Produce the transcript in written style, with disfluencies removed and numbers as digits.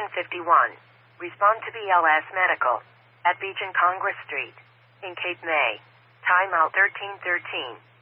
Station 51. Respond to BLS Medical. At Beach and Congress Street. In Cape May. Time out 1313.